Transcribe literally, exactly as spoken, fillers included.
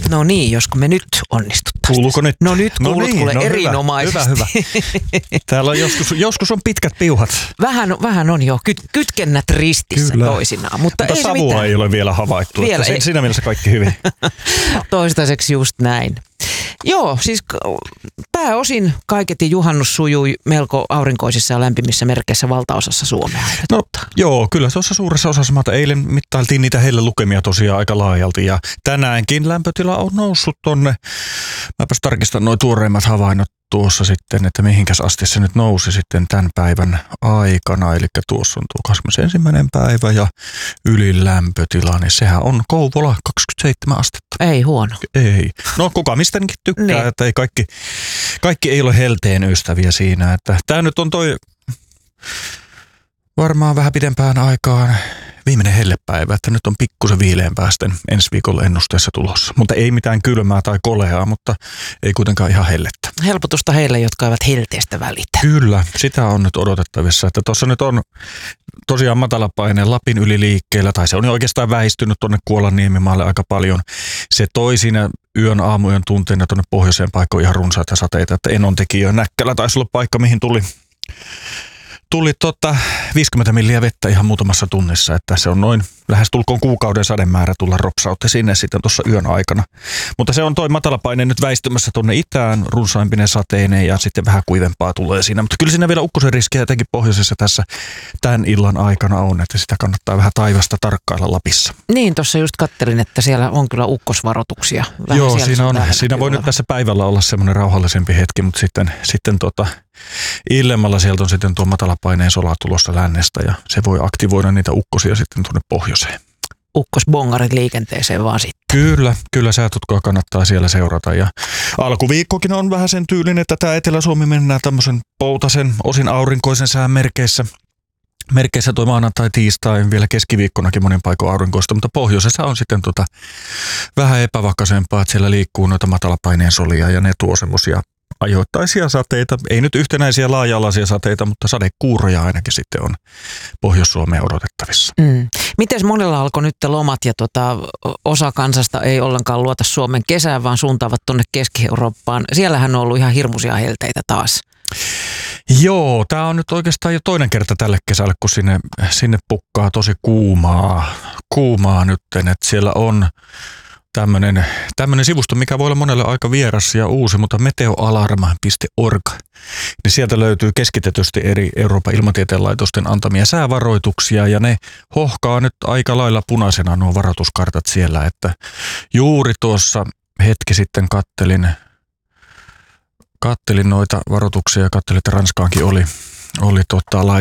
No niin, josko me nyt onnistuttaisiin. Kuuluuko nyt? No nyt kuulut, no niin, kuule no erinomaisesti. Hyvä, hyvä, hyvä. Täällä on joskus, joskus on pitkät piuhat. Vähän, vähän on jo kyt, kytkennät ristissä Kyllä. toisinaan, mutta, mutta ei se savua mitään. ei ole vielä havaittu. Vielä että ei. Siinä mielessä kaikki hyvin. Toistaiseksi just näin. Joo, siis pääosin kaiketin juhannus sujui melko aurinkoisissa ja lämpimissä merkeissä valtaosassa Suomea. No joo, kyllä tuossa suuressa osassa maata eilen mittailtiin niitä heille lukemia tosiaan aika laajalti ja tänäänkin lämpötila on noussut tonne. Mäpäs tarkistan nuo tuoreimmat havainnot tuossa sitten, että mihinkäs asti se nyt nousi sitten tämän päivän aikana. Eli tuossa on tuo kahdeskymmenesensimmäinen päivä ja ylilämpötila, niin sehän on Kouvola kaksikymmentäseitsemän astetta. Ei huono. Ei. No kuka mistäkin tykkää, Niin. että ei kaikki, kaikki ei ole helteen ystäviä siinä. Että tää nyt on toi varmaan vähän pidempään aikaan viimeinen hellepäivä, että nyt on pikkusen viileämpää sitten ensi viikolla ennusteessa tulossa. Mutta ei mitään kylmää tai koleaa, mutta ei kuitenkaan ihan hellettä. Helpotusta heille, jotka eivät helteestä välitä. Kyllä, sitä on nyt odotettavissa. Että tuossa nyt on tosiaan matalapaine Lapin yli liikkeellä, tai se on jo oikeastaan väistynyt tuonne Kuolanniemimaalle aika paljon. Se toi siinä yön aamujen tunteina tuonne pohjoiseen paikkoon ihan runsaita sateita, että Enontekiö Näkkälä taisi olla paikka, mihin tuli Tuli tota viisikymmentä milliä vettä ihan muutamassa tunnissa, että se on noin lähes tulkoon kuukauden sademäärä tulla ropsautti sinne sitten tuossa yön aikana. Mutta se on toi matalapaine nyt väistymässä tuonne itään runsaimpinen sateineen ja sitten vähän kuivempaa tulee siinä. Mutta kyllä siinä vielä ukkosen riskiä jotenkin pohjoisessa tässä tämän illan aikana on, että sitä kannattaa vähän taivasta tarkkailla Lapissa. Niin, tuossa just kattelin, että siellä on kyllä ukkosvaroituksia. Vähän Joo, siellä siinä, on, vähän siinä voi näkyy nyt tässä päivällä olla semmoinen rauhallisempi hetki, mutta sitten, sitten tota, illemmalla sieltä on sitten tuo matalapaineen sola tulossa lännestä ja se voi aktivoida niitä ukkosia sitten tuonne pohjoiseen. Ukkosbongarit liikenteeseen vaan sitten. Kyllä, kyllä säätutkoa kannattaa siellä seurata ja alkuviikkokin on vähän sen tyylinen, että tämä Etelä-Suomi mennään tämmöisen poutasen, osin aurinkoisen sään merkeissä. Merkeissä toi maanantai, tiistai, vielä keskiviikkonakin monin paikoin aurinkoista, mutta pohjoisessa on sitten tota vähän epävakaisempaa, että siellä liikkuu noita matalapaineen solia ja ne tuo semmosia ajoittaisia sateita, ei nyt yhtenäisiä laaja-alaisia sateita, mutta sadekuuroja ainakin sitten on Pohjois-Suomeen odotettavissa. Mm. Miten monella alkoi nyt lomat ja tota, osa kansasta ei ollenkaan luota Suomen kesään, vaan suuntaavat tuonne Keski-Eurooppaan. Siellähän on ollut ihan hirmuisia helteitä taas. Joo, tämä on nyt oikeastaan jo toinen kerta tälle kesälle, kun sinne, sinne pukkaa tosi kuumaa, kuumaa nytten, että siellä on Tämmöinen, tämmöinen sivusto, mikä voi olla monelle aika vieras ja uusi, mutta meteoalarma piste org, niin sieltä löytyy keskitetysti eri Euroopan ilmatieteen laitosten antamia säävaroituksia ja ne hohkaa nyt aika lailla punaisena nuo varoituskartat siellä, että juuri tuossa hetki sitten kattelin, kattelin noita varoituksia ja kattelin, että Ranskaankin oli, oli tota,